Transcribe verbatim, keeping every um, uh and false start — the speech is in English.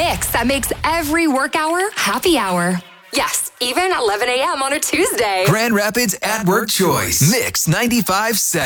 mix that makes every work hour happy hour. Yes, even eleven a.m. on a Tuesday. Grand Rapids at Work Choice. Mix ninety-five point seven.